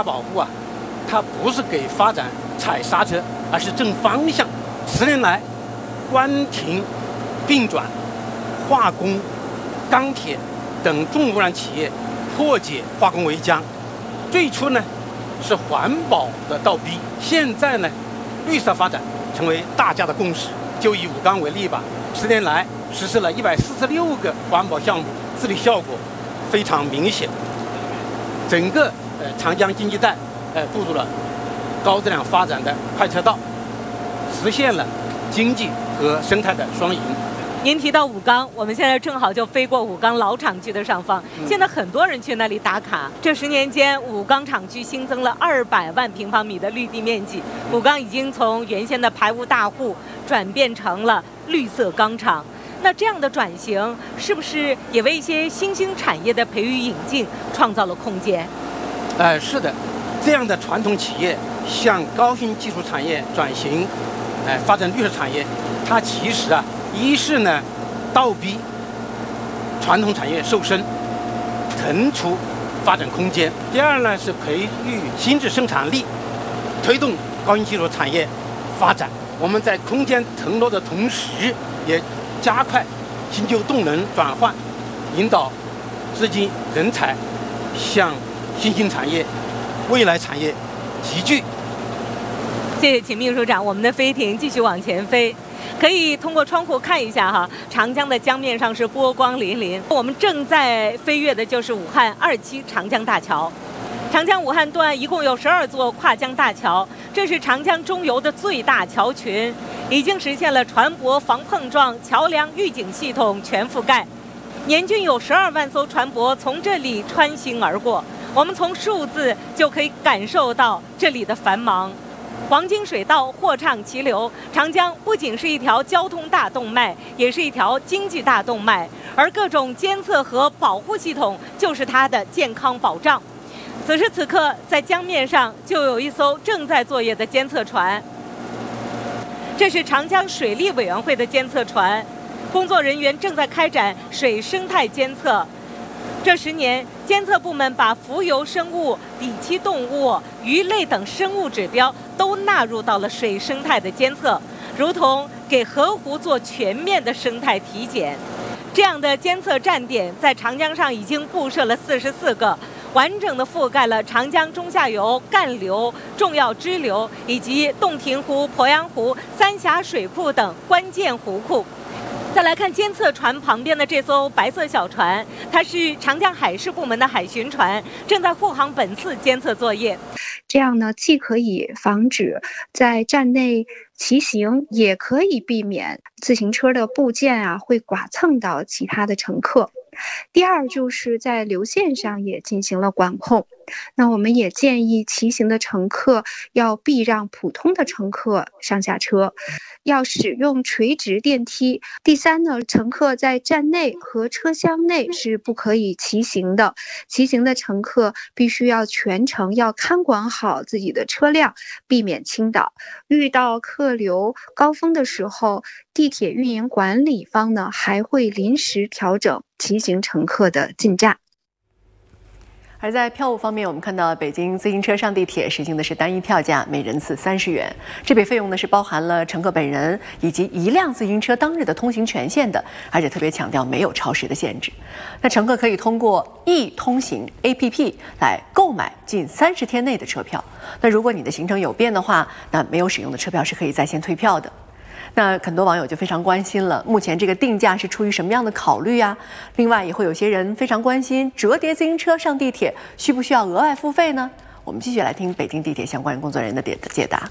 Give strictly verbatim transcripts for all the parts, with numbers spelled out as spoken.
家保护啊，它不是给发展踩刹车，而是正方向。十年来，关停、并转、化工、钢铁等重污染企业破解化工违章。最初呢是环保的倒逼，现在呢绿色发展成为大家的共识。就以武钢为例吧，十年来实施了一百四十六个环保项目，治理效果非常明显。整个呃长江经济带呃步入了高质量发展的快车道，实现了经济和生态的双赢。 您提到武钢，我们现在正好就飞过武钢老厂区的上方，现在很多人去那里打卡。这十年间，武钢厂区新增了二百万平方米的绿地面积，武钢已经从原先的排污大户转变成了绿色钢厂。那这样的转型，是不是也为一些新兴产业的培育引进创造了空间？ 呃，是的，这样的传统企业向高新技术产业转型，呃，发展绿色产业，它其实啊。一是呢，倒逼传统产业瘦身，腾出发展空间；第二呢，是培育新质生产力，推动高新技术产业发展。我们在空间腾挪的同时，也加快新旧动能转换，引导资金人才向新兴产业、未来产业集聚。 谢谢秦秘书长，我们的飞艇继续往前飞。可以通过窗户看一下哈，长江的江面上是波光粼粼。我们正在飞越的就是武汉二期长江大桥。长江武汉段一共有十二座跨江大桥，这是长江中游的最大桥群，已经实现了船舶防碰撞、桥梁预警系统全覆盖。年均有十二万艘船舶从这里穿行而过，我们从数字就可以感受到这里的繁忙。黄金水道货畅其流，长江不仅是一条交通大动脉，也是一条经济大动脉，而各种监测和保护系统就是它的健康保障。此时此刻，在江面上就有一艘正在作业的监测船，这是长江水利委员会的监测船，工作人员正在开展水生态监测。这十年，监测部门把浮游生物、底栖动物、鱼类等生物指标都纳入到了水生态的监测，如同给河湖做全面的生态体检。这样的监测站点在长江上已经布设了四十四个，完整的覆盖了长江中下游干流、重要支流以及洞庭湖、鄱阳湖、三峡水库等关键湖库。再来看监测船旁边的这艘白色小船，它是长江海事部门的海巡船，正在护航本次监测作业。 这样呢，既可以防止在站内骑行，也可以避免自行车的部件啊会剐蹭到其他的乘客。第二，就是在流线上也进行了管控。那我们也建议骑行的乘客要避让普通的乘客上下车，要使用垂直电梯。第三呢，乘客在站内和车厢内是不可以骑行的，骑行的乘客必须要全程要看管好自己的车辆，避免倾倒。遇到客流高峰的时候，地铁运营管理方呢还会临时调整骑行乘客的进站。 而在票务方面，我们看到北京自行车上地铁实行的是单一票价，每人次三十元。这笔费用呢是包含了乘客本人以及一辆自行车当日的通行权限的，而且特别强调没有超时的限制。那乘客可以通过易通行 A P P 来购买近三十天内的车票。那如果你的行程有变的话，那没有使用的车票是可以在线退票的。那很多网友就非常关心了，目前这个定价是出于什么样的考虑啊？另外也会有些人非常关心，折叠自行车上地铁需不需要额外付费呢？我们继续来听北京地铁相关工作人员的解答。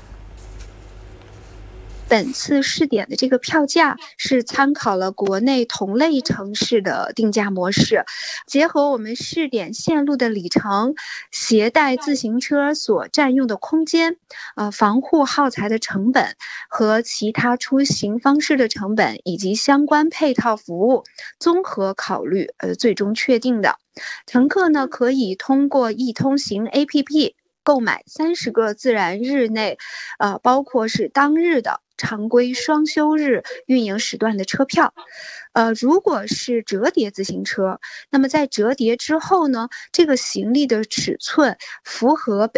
本次试点的这个票价是参考了国内同类城市的定价模式，结合我们试点线路的里程、携带自行车所占用的空间、呃防护耗材的成本和其他出行方式的成本以及相关配套服务，综合考虑，呃最终确定的。乘客呢可以通过易通行 A P P 购买三十个自然日内，呃包括是当日的常规双休日运营时段的车票。呃，如果是折叠自行车，那么在折叠之后呢，这个行李的尺寸符合北